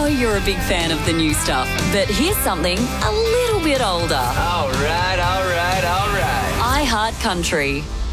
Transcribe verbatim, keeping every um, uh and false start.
know you're a big fan of the new stuff, but here's something a little bit older. All right, all right, all right. I Heart Country.